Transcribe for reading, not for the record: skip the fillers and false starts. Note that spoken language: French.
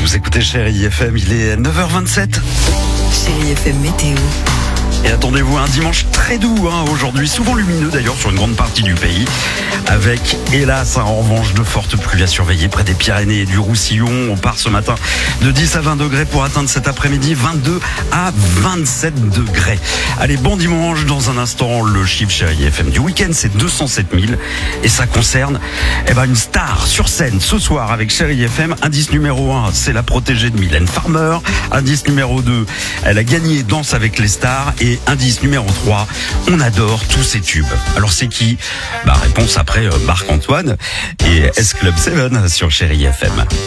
Vous écoutez Chérie FM, il est 9h27. Chérie FM météo. Et attendez-vous un dimanche très doux aujourd'hui, souvent lumineux d'ailleurs sur une grande partie du pays, avec hélas en revanche de fortes pluies à surveiller près des Pyrénées et du Roussillon. On part ce matin de 10 à 20 degrés pour atteindre cet après-midi 22 à 27 degrés. Allez, bon dimanche. Dans un instant, le chiffre Chérie FM du week-end, c'est 207 000 et ça concerne une star sur scène ce soir avec Chérie FM. Indice numéro 1, c'est la protégée de Mylène Farmer. Indice numéro 2, elle a gagné Danse avec les stars. Et indice numéro 3, on adore tous ces tubes. Alors c'est qui ? Réponse après Marc-Antoine et S Club 7 sur Chérie FM.